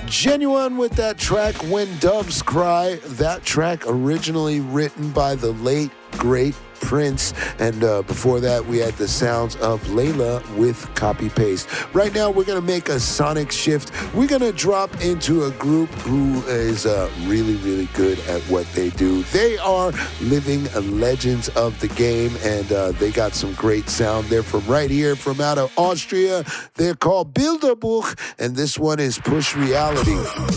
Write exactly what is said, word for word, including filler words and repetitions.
Genuine with that track, When Doves Cry. That track originally written by the late, great Prince. And uh, before that, we had the sounds of Layla with Copy Paste. Right now, we're going to make a sonic shift. We're going to drop into a group who is uh, really, really good at what they do. They are living legends of the game, and uh, they got some great sound. They're from right here, from out of Austria. They're called Bilderbuch, and this one is Push Reality.